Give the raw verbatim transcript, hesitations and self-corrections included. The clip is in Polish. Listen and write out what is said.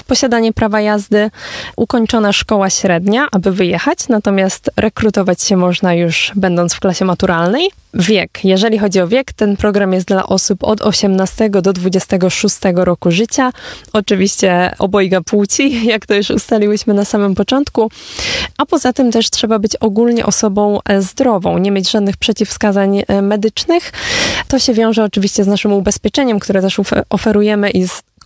posiadanie prawa jazdy, ukończona szkoła średnia, aby wyjechać, natomiast rekrutować się można już będąc w klasie maturalnej. Wiek. Jeżeli chodzi o wiek, ten program jest dla osób od osiemnastego do dwudziestego szóstego roku życia. Oczywiście obojga płci, jak to już ustaliłyśmy na samym początku. A poza tym też trzeba być ogólnie osobą zdrową, nie mieć żadnych przeciwwskazań medycznych. To się wiąże oczywiście z naszym ubezpieczeniem, które też oferujemy i z